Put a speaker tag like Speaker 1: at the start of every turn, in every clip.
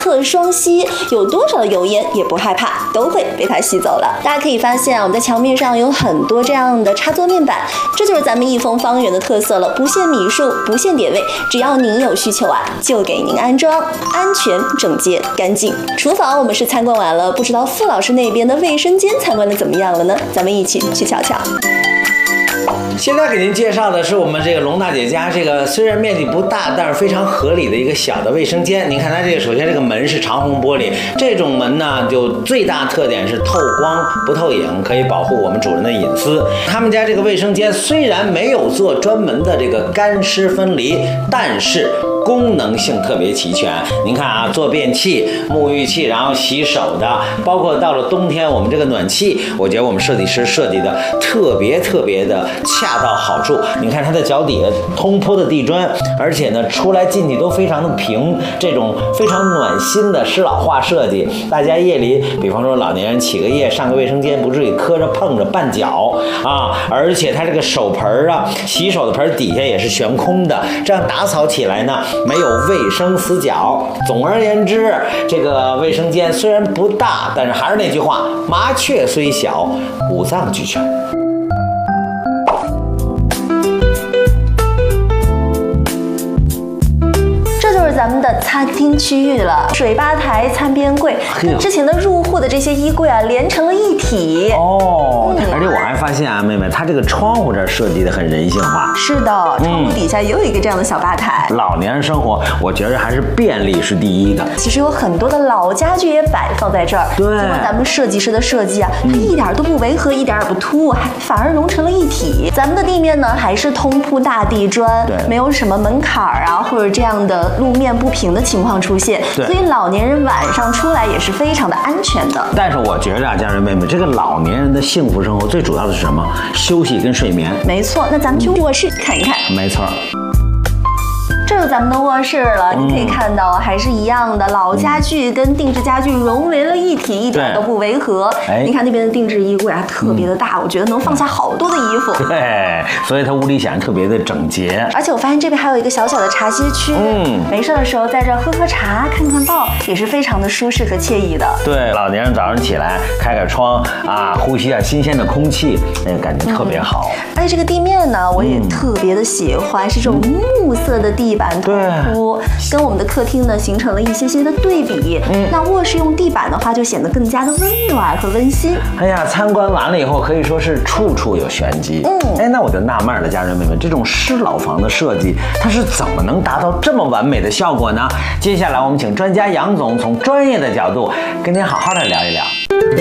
Speaker 1: 特双吸，有多少的油烟也不害怕，都会被它吸走了。大家可以发现啊，我们在墙面上有很多这样的插座面板，这就是咱们益丰方圆的特色了，不限米数，不限点位，只要您有需求啊，就给您安装，安全、整洁、干净。厨房我们是参观完了，不知道傅老师那边的卫生间参观的怎么样了呢？咱们一起去瞧瞧。
Speaker 2: 现在给您介绍的是我们这个龙大姐家这个虽然面积不大，但是非常合理的一个小的卫生间。您看它这个，首先这个门是长虹玻璃，这种门呢就最大特点是透光不透影，可以保护我们主人的隐私。他们家这个卫生间虽然没有做专门的这个干湿分离，但是功能性特别齐全。您看啊，坐便器、沐浴器，然后洗手的，包括到了冬天我们这个暖气，我觉得我们设计师设计的特别的恰到好处。你看它的脚底下通铺的地砖，而且呢出来进去都非常的平，这种非常暖心的施老化设计。大家夜里，比方说老年人起个夜上个卫生间，不至于磕着碰着绊脚啊。而且它这个手盆啊，洗手的盆底下也是悬空的，这样打扫起来呢没有卫生死角。总而言之，这个卫生间虽然不大，但是还是那句话，麻雀虽小，五脏俱全。
Speaker 1: 咱们的餐厅区域了，水吧台、餐边柜跟之前的入户的这些衣柜啊连成了一体
Speaker 2: 哦。而且我还发现啊，妹妹，它这个窗户这儿设计的很人性化。
Speaker 1: 是的，窗户底下也有一个这样的小吧台。
Speaker 2: 老年人生活，我觉得还是便利是第一的。
Speaker 1: 其实有很多的老家具也摆放在这儿，
Speaker 2: 对，
Speaker 1: 经过咱们设计师的设计啊，它一点都不违和，一点也不突兀，还反而融成了一体。咱们的地面呢还是通铺大地砖，
Speaker 2: 对，
Speaker 1: 没有什么门槛啊或者这样的路面不平的情况出现，所以老年人晚上出来也是非常的安全的。
Speaker 2: 但是我觉着啊，家人妹妹，这个老年人的幸福生活最主要的是什么？休息跟睡眠。
Speaker 1: 没错，那咱们去卧室看一看。
Speaker 2: 没错。
Speaker 1: 这是咱们的卧室了，你可以看到还是一样的，老家具跟定制家具融为了一体，一点都不违和。你看那边的定制衣柜啊，特别的大，我觉得能放下好多的衣服。
Speaker 2: 对，所以它屋里显得特别的整洁。
Speaker 1: 而且我发现这边还有一个小小的茶歇区，没事的时候在这喝喝茶、看看报，也是非常的舒适和惬意的。
Speaker 2: 对，老年人早上起来开开窗啊，呼吸一下新鲜的空气，那个感觉特别好。
Speaker 1: 而且这个地面呢，我也特别的喜欢，是这种木色的地板通铺，跟我们的客厅呢形成了一些的对比。那卧室用地板的话，就显得更加的温暖和温馨。
Speaker 2: 哎呀，参观完了以后，可以说是处处有玄机。哎，那我就纳闷了，家人们，这种施老房的设计，它是怎么能达到这么完美的效果呢？接下来我们请专家杨总从专业的角度跟您好好的聊一聊。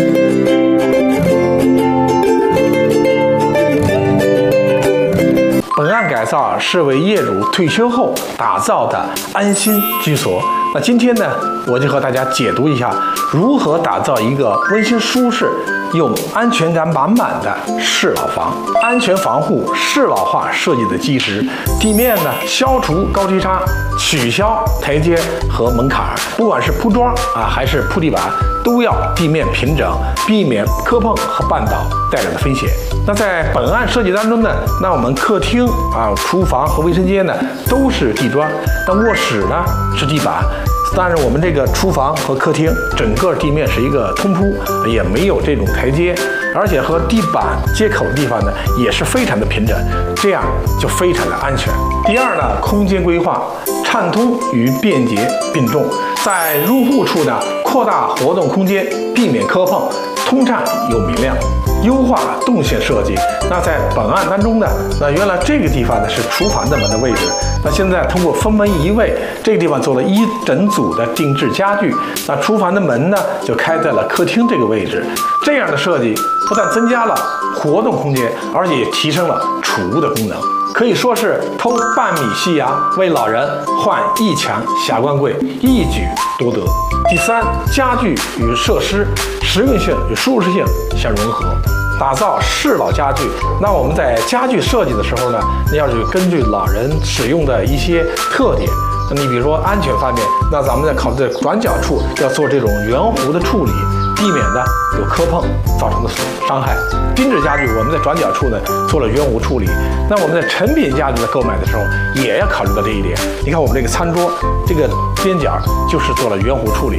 Speaker 3: 本案改造是为业主退休后打造的安心居所。那今天呢，我就和大家解读一下如何打造一个温馨舒适又安全感满满的适老房。安全防护适老化设计的基石，地面呢消除高低差，取消台阶和门槛，不管是铺砖啊还是铺地板，都要地面平整，避免磕碰和绊倒带来的风险。那在本案设计当中呢，那我们客厅啊、厨房和卫生间呢都是地砖，那卧室呢是地板。但是我们这个厨房和客厅整个地面是一个通铺，也没有这种台阶，而且和地板接口的地方呢也是非常的平整，这样就非常的安全。第二呢，空间规划畅通与便捷并重，在入户处呢扩大活动空间，避免磕碰，通畅又明亮。优化动线设计。那在本案当中呢，那原来这个地方呢是厨房的门的位置，那现在通过分门移位，这个地方做了一整组的定制家具，那厨房的门呢就开在了客厅这个位置。这样的设计不但增加了活动空间，而且也提升了储物的功能，可以说是偷半米细芽为老人换一墙霞光柜，一举多得。第三，家具与设施实用性与舒适性相融合，打造适老家具。那我们在家具设计的时候呢，要去根据老人使用的一些特点。你比如说安全方面，那咱们在考虑在转角处要做这种圆弧的处理， 避免呢有磕碰造成的伤害。精致家具我们在转角处呢做了圆弧处理，那我们在成品家具的购买的时候也要考虑到这一点。你看我们这个餐桌这个边角就是做了圆弧处理。